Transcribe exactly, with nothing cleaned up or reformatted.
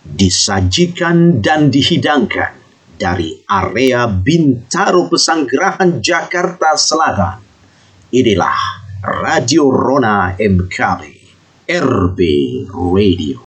disajikan dan dihidangkan dari area Bintaro Pesanggerahan Jakarta Selatan. Inilah Radio Rona M K B, R B Radio.